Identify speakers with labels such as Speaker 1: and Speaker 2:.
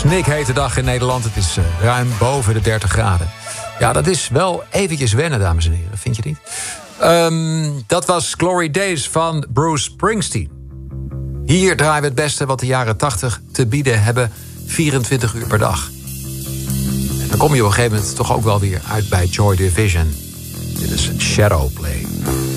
Speaker 1: snikhete dag in Nederland. Het is ruim boven de 30 graden. Ja, dat is wel eventjes wennen, dames en heren. Vind je niet? Dat was Glory Days van Bruce Springsteen. Hier draaien we het beste wat de jaren 80 te bieden hebben. 24 uur per dag. En dan kom je op een gegeven moment toch ook wel weer uit bij Joy Division. Dit is Shadowplay.